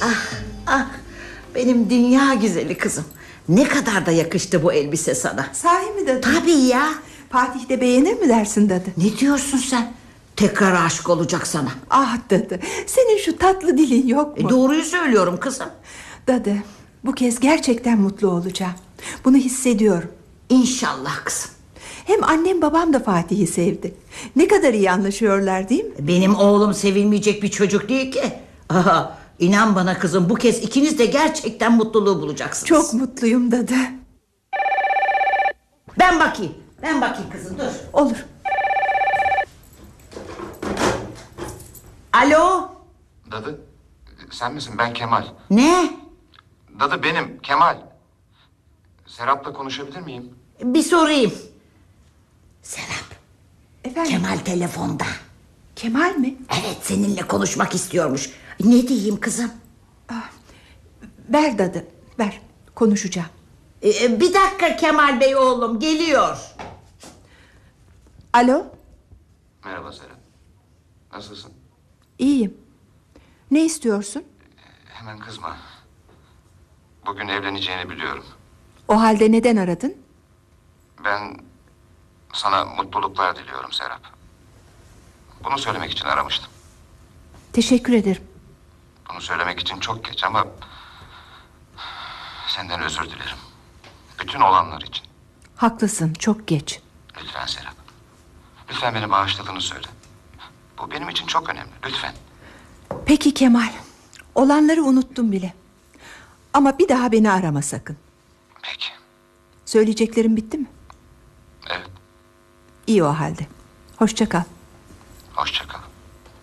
Ah, ah, benim dünya güzeli kızım. Ne kadar da yakıştı bu elbise sana. Sahi mi dadı? Tabii ya. Fatih de beğenir mi dersin dadı? Ne diyorsun sen? Tekrar aşık olacak sana. Ah dadı, senin şu tatlı dilin yok mu? Doğruyu söylüyorum kızım. Dadı, bu kez gerçekten mutlu olacağım. Bunu hissediyorum. İnşallah kızım. Hem annem babam da Fatih'i sevdi. Ne kadar iyi anlaşıyorlar değil mi? Benim oğlum sevilmeyecek bir çocuk değil ki. Aha, inan bana kızım, bu kez ikiniz de gerçekten mutluluğu bulacaksınız. Çok mutluyum dadı. Ben bakayım kızım, dur. Olur. Alo. Dadı, sen misin? Ben Kemal. Ne? Dadı benim, Kemal. Serap'la konuşabilir miyim? Bir sorayım. Serap, Efendim? Kemal telefonda. Kemal mi? Evet, seninle konuşmak istiyormuş. Ne diyeyim kızım? Ver dadı, ver. Konuşacağım. Bir dakika Kemal Bey oğlum, geliyor. Alo? Merhaba Serap. Nasılsın? İyiyim. Ne istiyorsun? Hemen kızma. Bugün evleneceğini biliyorum. O halde neden aradın? Ben sana mutluluklar diliyorum Serap. Bunu söylemek için aramıştım. Teşekkür ederim. Bunu söylemek için çok geç ama senden özür dilerim. Bütün olanlar için. Haklısın, çok geç. Lütfen Serap. Lütfen beni bağışladığını söyle. Bu benim için çok önemli. Lütfen. Peki Kemal. Olanları unuttum bile. Ama bir daha beni arama sakın. Peki. Söyleyeceklerim bitti mi? Evet. İyi o halde. Hoşça kal. Hoşça kal.